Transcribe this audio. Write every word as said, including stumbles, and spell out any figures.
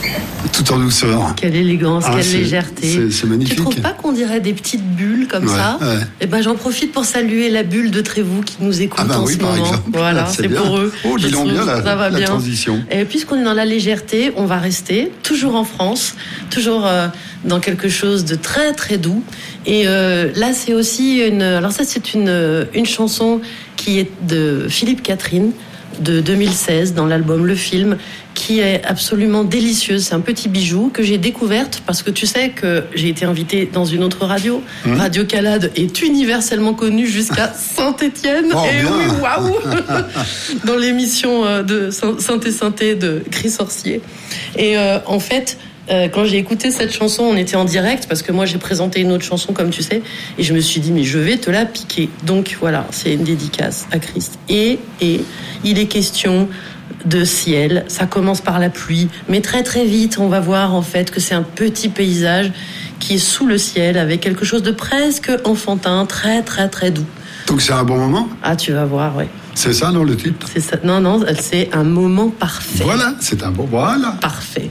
Tout en douceur. Quelle élégance, Ah, quelle c'est, légèreté. C'est, c'est magnifique. Tu trouves pas qu'on dirait des petites bulles comme ouais, ça ouais. Eh ben, j'en profite pour saluer la bulle de Trévoux qui nous écoute ah ben en oui, ce par moment. exemple. Voilà, c'est, c'est bien. pour eux. Oh, dis donc bien la, ça va la bien. transition. Et puisqu'on est dans la légèreté, on va rester toujours en France, toujours euh, dans quelque chose de très très doux. Et euh, là, c'est aussi une. Alors ça, c'est une une chanson qui est de Philippe Catherine de deux mille seize dans l'album Le Film, qui est absolument délicieuse. C'est un petit bijou que j'ai découverte parce que tu sais que j'ai été invitée dans une autre radio. Mmh. Radio Calade est universellement connue jusqu'à Saint-Étienne. Oh, et bien. oui, waouh dans l'émission de Synthé Synthé de Chris Sorcier. Et euh, en fait, Euh, quand j'ai écouté cette chanson, on était en direct parce que moi j'ai présenté une autre chanson comme tu sais et je me suis dit mais je vais te la piquer. Donc voilà, c'est une dédicace à Christ. Et, et il est question de ciel, ça commence par la pluie, mais très très vite on va voir en fait que c'est un petit paysage qui est sous le ciel avec quelque chose de presque enfantin, très très très doux. Donc c'est un bon moment ? Ah tu vas voir, ouais. C'est ça, non, le titre ? C'est ça. Non, non, c'est un moment parfait. Voilà, c'est un bon... Voilà. Parfait.